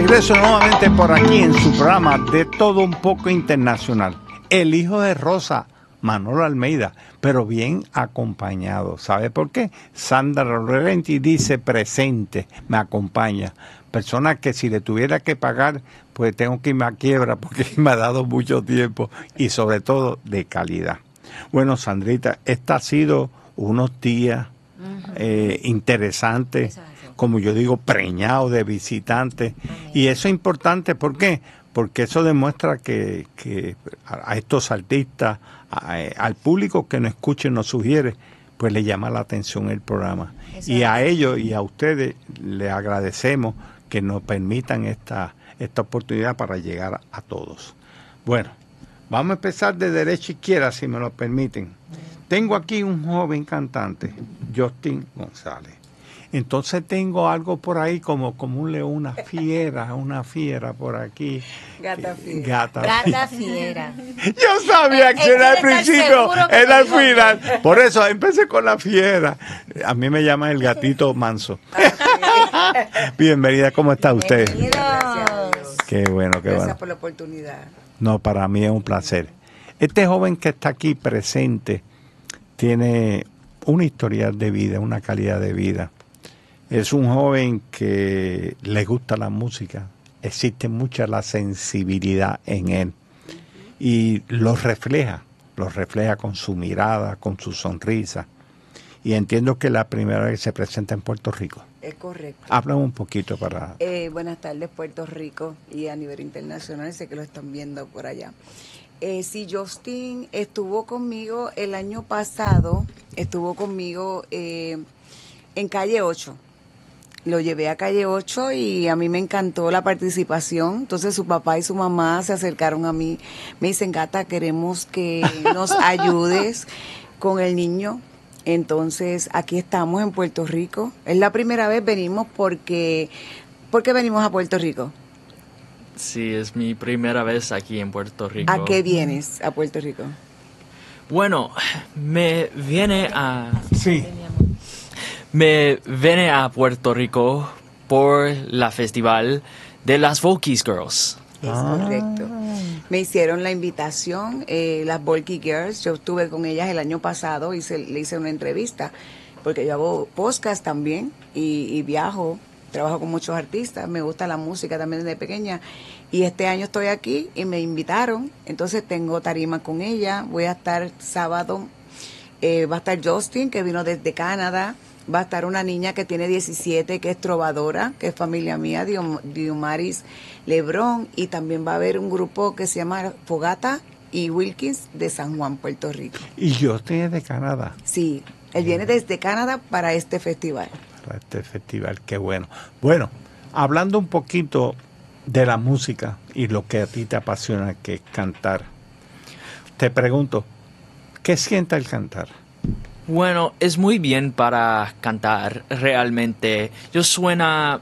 regreso nuevamente por aquí en su programa De Todo Un Poco Internacional. El hijo de Rosa, Manolo Almeida, pero bien acompañado. ¿Sabe por qué? Sandra Lorenti dice presente, me acompaña. Persona que si le tuviera que pagar, pues tengo que irme a quiebra porque me ha dado mucho tiempo y sobre todo de calidad. Bueno, Sandrita, esta ha sido unos días interesantes, como yo digo, preñado de visitantes. Y eso es importante, ¿por qué? Porque eso demuestra que a estos artistas, al público que nos escuche, nos sugiere, pues le llama la atención el programa. Y a ellos y a ustedes les agradecemos que nos permitan esta oportunidad para llegar a todos. Bueno, vamos a empezar de derecha a izquierda, si me lo permiten. Tengo aquí un joven cantante, Justin González. Entonces tengo algo por ahí como un león, una fiera por aquí. Gata fiera. Yo sabía que era el principio, era el final. Por eso empecé con la fiera. A mí me llaman el gatito manso. Bienvenida, ¿cómo está usted? Gracias. Qué bueno, qué bueno. Gracias por la oportunidad. No, para mí es un placer. Este joven que está aquí presente tiene una historial de vida, una calidad de vida. Es un joven que le gusta la música, existe mucha la sensibilidad en él y lo refleja con su mirada, con su sonrisa. Y entiendo que la primera vez se presenta en Puerto Rico. Es correcto. Háblame un poquito para... Buenas tardes, Puerto Rico, y a nivel internacional, sé que lo están viendo por allá. Sí, Justin estuvo conmigo el año pasado, en Calle 8. Lo llevé a Calle 8 y a mí me encantó la participación. Entonces su papá y su mamá se acercaron a mí. Me dicen, Gata, queremos que nos ayudes con el niño. Entonces aquí estamos en Puerto Rico. Es la primera vez venimos porque... ¿Por qué venimos a Puerto Rico? Sí, es mi primera vez aquí en Puerto Rico. ¿A qué vienes a Puerto Rico? Bueno, me viene a... Sí. Me vine a Puerto Rico por la festival de las Volkies Girls. Es correcto. Me hicieron la invitación, las Volky Girls. Yo estuve con ellas el año pasado, le hice una entrevista, porque yo hago podcast también y viajo, trabajo con muchos artistas, me gusta la música también desde pequeña. Y este año estoy aquí y me invitaron, entonces tengo tarima con ella. Voy a estar sábado, va a estar Justin, que vino desde Canadá. Va a estar una niña que tiene 17, que es trovadora, que es familia mía, Diomaris Lebrón, y también va a haber un grupo que se llama Fogata y Wilkins de San Juan, Puerto Rico. ¿Y yo estoy de Canadá? Sí, él viene desde Canadá para este festival. Para este festival, qué bueno. Bueno, hablando un poquito de la música y lo que a ti te apasiona, que es cantar, te pregunto, ¿qué sienta el cantar? Bueno, es muy bien para cantar, realmente. Yo suena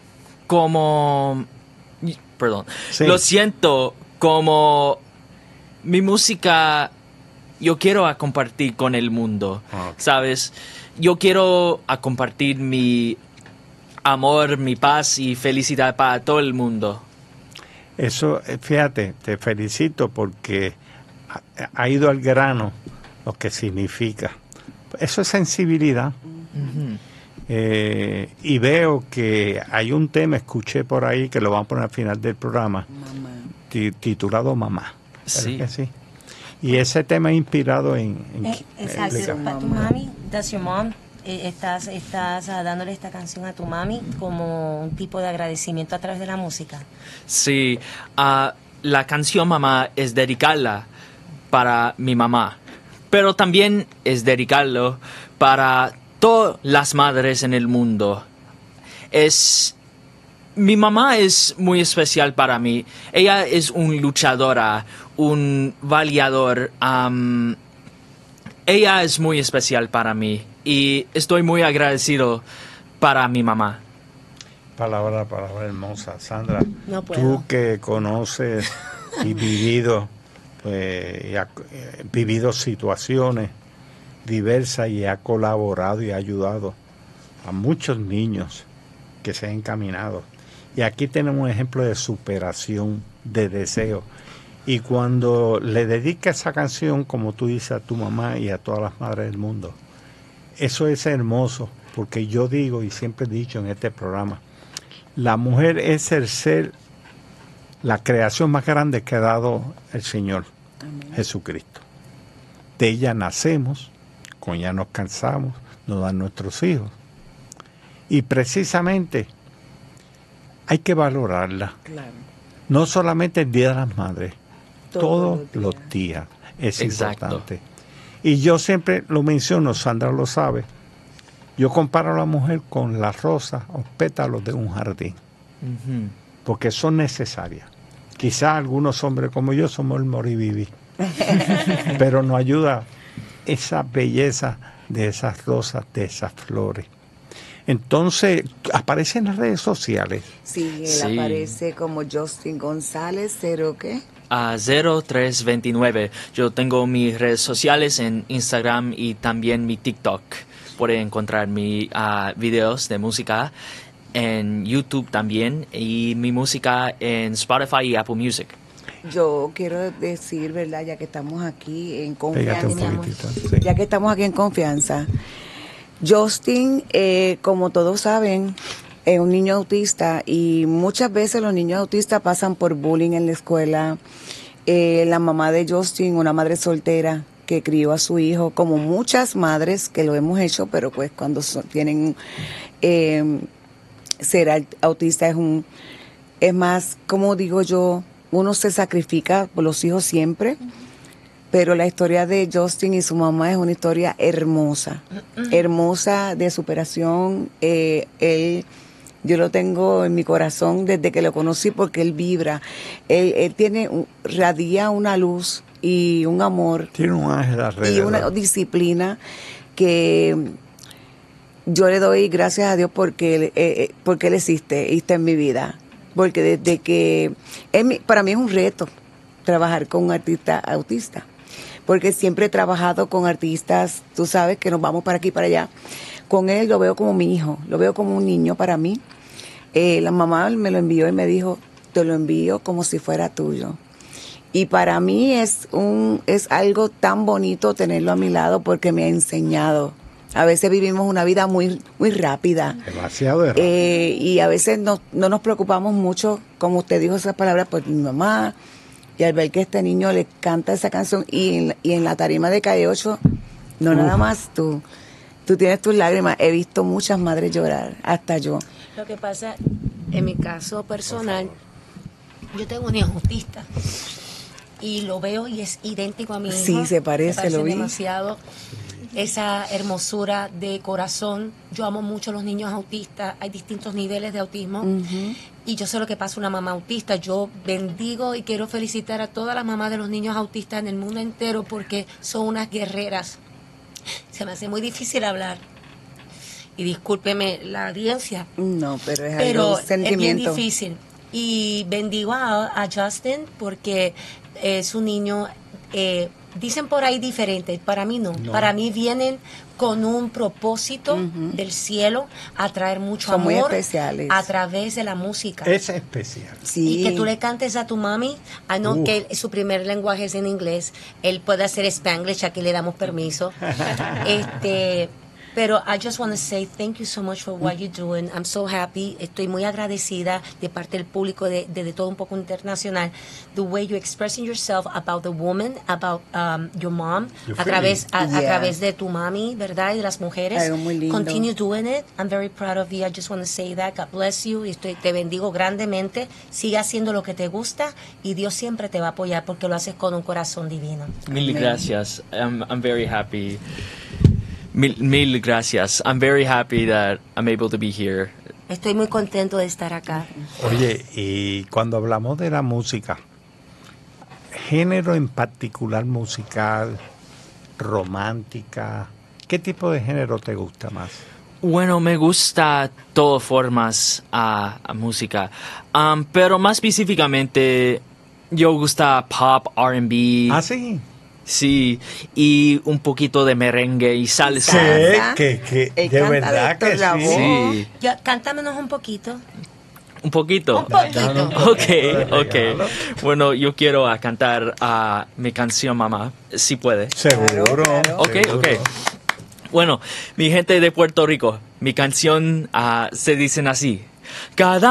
como... Perdón. Sí. Lo siento como mi música yo quiero a compartir con el mundo, ¿sabes? Yo quiero a compartir mi amor, mi paz y felicidad para todo el mundo. Eso, fíjate, te felicito porque ha ido al grano lo que significa. Eso es sensibilidad. Uh-huh. Y veo que hay un tema, escuché por ahí, que lo van a poner al final del programa, titulado Mamá. Sí. Que sí. Y ese tema es inspirado en exacto. Tu mami, does your mom, estás dándole esta canción a tu mami como un tipo de agradecimiento a través de la música. Sí, la canción Mamá es dedicarla para mi mamá, pero también es dedicarlo para todas las madres en el mundo. Mi mamá es muy especial para mí. Ella es una luchadora, un vallador. Ella es muy especial para mí y estoy muy agradecido para mi mamá. Palabra hermosa. Sandra, no puedo. Tú que conoces y vivido, vivido situaciones diversas y ha colaborado y ha ayudado a muchos niños que se han encaminado. Y aquí tenemos un ejemplo de superación, de deseo. Y cuando le dedica esa canción, como tú dices, a tu mamá y a todas las madres del mundo, eso es hermoso, porque yo digo, y siempre he dicho en este programa, la mujer es el ser, la creación más grande que ha dado el Señor, amén, Jesucristo. De ella nacemos, con ella nos cansamos, nos dan nuestros hijos. Y precisamente hay que valorarla. Claro. No solamente el Día de las Madres, todos los días es exacto, importante. Y yo siempre lo menciono, Sandra lo sabe, yo comparo a la mujer con las rosas o pétalos de un jardín, porque son necesarias. Quizás algunos hombres como yo somos el moribibi, pero nos ayuda esa belleza de esas rosas, de esas flores. Entonces, aparece en las redes sociales. Sí, él aparece como Justin González, ¿0 qué? 0329. Yo tengo mis redes sociales en Instagram y también mi TikTok. Pueden encontrar mis videos de música en YouTube también y mi música en Spotify y Apple Music. Yo quiero decir, ¿verdad? Ya que estamos aquí en confianza. Sí. Ya que estamos aquí en confianza. Justin, como todos saben, es un niño autista y muchas veces los niños autistas pasan por bullying en la escuela. La mamá de Justin, una madre soltera que crió a su hijo, como muchas madres que lo hemos hecho, pero pues cuando tienen ser autista es más, como digo yo, uno se sacrifica por los hijos siempre. Pero la historia de Justin y su mamá es una historia hermosa, hermosa de superación. Yo lo tengo en mi corazón desde que lo conocí porque él vibra. Él radia una luz y un amor. Tiene un ángel alrededor. Y una disciplina que yo le doy gracias a Dios porque él existe y está en mi vida. Porque desde que... para mí es un reto trabajar con un artista autista. Porque siempre he trabajado con artistas, tú sabes, que nos vamos para aquí y para allá. Con él lo veo como mi hijo, lo veo como un niño para mí. La mamá me lo envió y me dijo, te lo envío como si fuera tuyo. Y para mí es algo tan bonito tenerlo a mi lado porque me ha enseñado. A veces vivimos una vida muy, muy rápida. Demasiado rápida. Y a veces no nos preocupamos mucho, como usted dijo esas palabras, por mi mamá. Y al ver que este niño le canta esa canción y en la tarima de Calle 8, no nada más tú tienes tus lágrimas. He visto muchas madres llorar, hasta yo. Lo que pasa, en mi caso personal, yo tengo un hijo autista y lo veo y es idéntico a mi hijo. Sí, se parece, lo vi. Demasiado. Esa hermosura de corazón. Yo amo mucho a los niños autistas. Hay distintos niveles de autismo. Y yo sé lo que pasa una mamá autista. Yo bendigo y quiero felicitar a todas las mamás de los niños autistas en el mundo entero porque son unas guerreras. Se me hace muy difícil hablar. Y discúlpeme la audiencia. No, pero es algo sentimiento. Es bien difícil. Y bendigo a Justin porque es un niño... dicen por ahí diferente, para mí no. Para mí vienen con un propósito del cielo a traer mucho Son amor muy especiales. A través de la música. Es especial. Sí. Y que tú le cantes a tu mami, que su primer lenguaje es en inglés, él puede hacer Spanglish, aquí le damos permiso. Pero I just want to say thank you so much for what you're doing. I'm so happy. Estoy muy agradecida de parte del público de todo un poco internacional. The way you're expressing yourself about the woman, about your mom, a través de tu mami, ¿verdad? Y de las mujeres. Algo muy lindo. Continue doing it. I'm very proud of you. I just want to say that. God bless you. Y te bendigo grandemente. Sigue haciendo lo que te gusta y Dios siempre te va a apoyar porque lo haces con un corazón divino. Mil gracias. I'm very happy. Mil gracias. I'm very happy that I'm able to be here. Estoy muy contento de estar acá. Oye, y cuando hablamos de la música, género en particular musical, romántica, ¿qué tipo de género te gusta más? Bueno, me gusta todas formas a música, pero más específicamente yo gusta pop, R&B. ¿Ah, sí? Sí, y un poquito de merengue y salsa. Sí, que de verdad que sí. Sí. Cántamenos un poquito. Un poquito. Un poquito. Ok. Bueno, yo quiero cantar mi canción Mamá, si puede. Seguro. Claro. Ok. Bueno, mi gente de Puerto Rico, mi canción se dicen así. Cada